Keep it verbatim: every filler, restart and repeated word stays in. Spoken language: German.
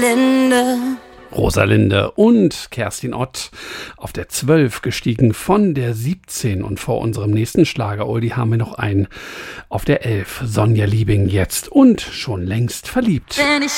Rosalinde. Rosalinde und Kerstin Ott auf der zwölf gestiegen von der siebzehn. Und vor unserem nächsten Schlager, Oldie, haben wir noch einen auf der elf. Sonja Liebing jetzt und schon längst verliebt. Wenn ich